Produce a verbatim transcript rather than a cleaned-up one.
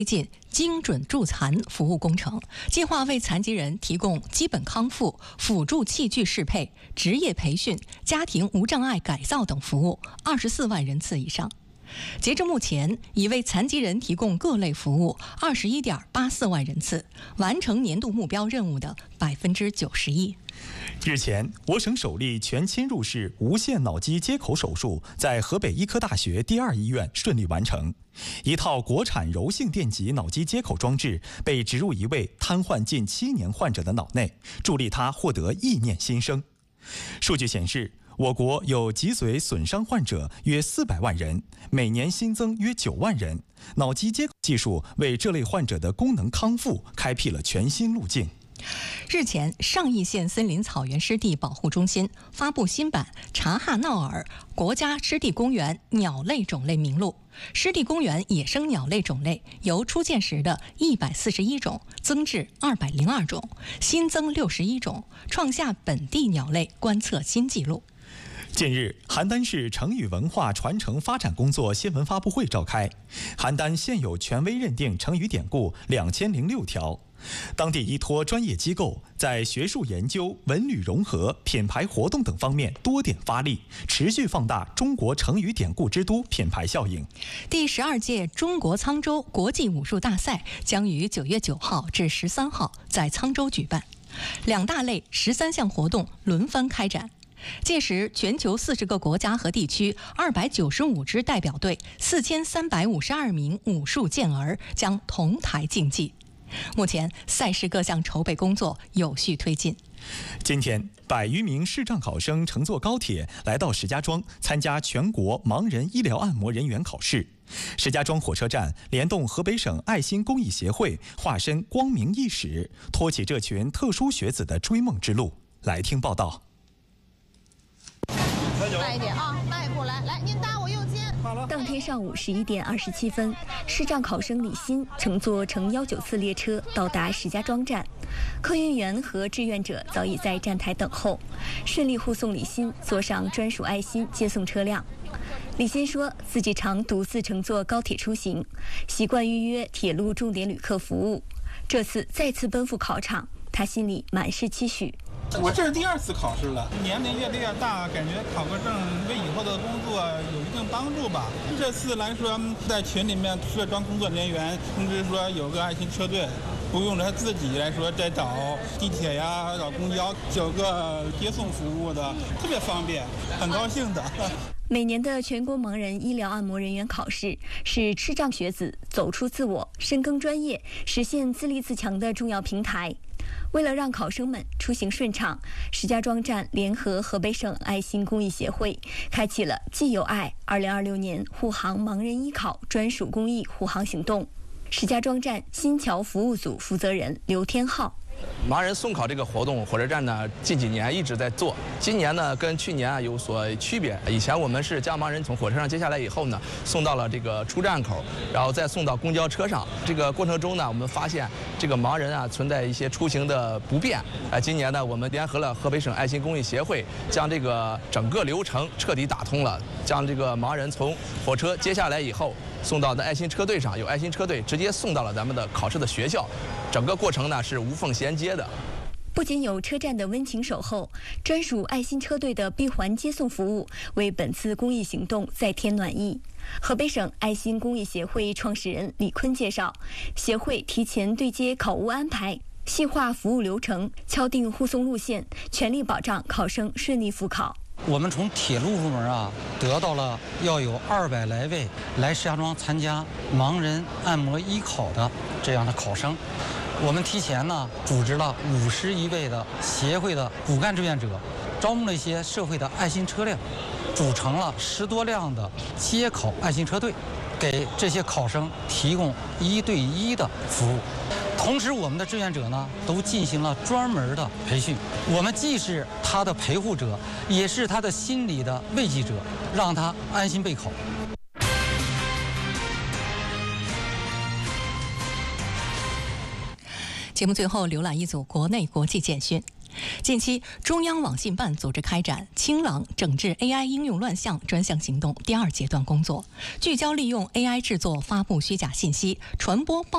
推进精准助残服务工程，计划为残疾人提供基本康复、辅助器具适配、职业培训、家庭无障碍改造等服务二十四万人次以上。截至目前，已为残疾人提供各类服务二十一点八四万人次，完成年度目标任务的百分之九十一。 日前，我省首例全侵入式无线脑机接口手术在河北医科大学第二医院顺利完成。一套国产柔性电极脑机接口装置被植入一位瘫痪近七年患者的脑内，助力他获得意念新生。数据显示，我国有脊髓损伤患者约四百万人，每年新增约九万人。脑机接口技术为这类患者的功能康复开辟了全新路径。 日前，上义县森林草原湿地保护中心发布新版察哈淖尔国家湿地公园鸟类种类名录。湿地公园野生鸟类种类由出建时的一百四十一种增至二百零二种，新增六十一种，创下本地鸟类观测新纪录。 近日，邯郸市成语文化传承发展工作新闻发布会召开。邯郸现有权威认定成语典故两千零六条，当地依托专业机构，在学术研究、文旅融合、品牌活动等方面多点发力，持续放大中国成语典故之都品牌效应。 第十二届中国沧州国际武术大赛将于九月九号至十三号在沧州举办，两大类十三项活动轮番开展。届时，全球四十个国家和地区二百九十五支代表队、四千三百五十二名武术健儿将同台竞技。目前，赛事各项筹备工作有序推进。 今天，百余名视障考生乘坐高铁来到石家庄参加全国盲人医疗按摩人员考试。石家庄火车站联动河北省爱心公益协会，化身光明义使，托起这群特殊学子的追梦之路。来听报道。 慢一点啊，迈过来，来，您搭我右肩。 当天上午十一点二十七分，视障考生李欣乘坐乘幺九四列车到达石家庄站，客运员和志愿者早已在站台等候，顺利护送李欣坐上专属爱心接送车辆。李欣说自己常独自乘坐高铁出行，习惯预约铁路重点旅客服务，这次再次奔赴考场，他心里满是期许。 我这是第二次考试了，年龄越来越大，感觉考个证对以后的工作有一定帮助吧。这次来说，在群里面社庄工作人员通知说有个爱心车队，不用他自己来说再找地铁呀、找公交，有个接送服务的，特别方便，很高兴的。 每年的全国盲人医疗按摩人员考试是视障学子走出自我、深耕专业、实现自立自强的重要平台。为了让考生们出行顺畅，石家庄站联合河北省爱心公益协会，开启了既有爱二零二六年护航盲人医考专属公益护航行动。石家庄站新桥服务组负责人刘天浩。 盲人送考这个活动，火车站呢近几年一直在做。今年呢跟去年啊有所区别。以前我们是将盲人从火车上接下来以后呢，送到了这个出站口，然后再送到公交车上。这个过程中呢，我们发现这个盲人啊存在一些出行的不便。哎，今年呢，我们联合了河北省爱心公益协会，将这个整个流程彻底打通了，将这个盲人从火车接下来以后，送到的爱心车队上，有爱心车队直接送到了咱们的考试的学校，整个过程呢是无缝衔接的。 不仅有车站的温情守候，专属爱心车队的闭环接送服务为本次公益行动再添暖意。河北省爱心公益协会创始人李坤介绍，协会提前对接考务安排，细化服务流程，敲定护送路线，全力保障考生顺利复考。 我们从铁路部门啊得到了要有二百来位来石家庄参加盲人按摩医考的这样的考生，我们提前呢组织了五十一位的协会的骨干志愿者，招募了一些社会的爱心车辆，组成了十多辆的接考爱心车队，给这些考生提供一对一的服务。同时，我们的志愿者呢都进行了专门的培训，我们既是他的陪护者，也是他的心理的慰藉者，让他安心备考。 节目最后浏览一组国内国际简讯。近期，中央网信办组织开展“清朗整治 A I 应用乱象”专项行动第二阶段工作，聚焦利用 A I 制作、发布虚假信息、传播报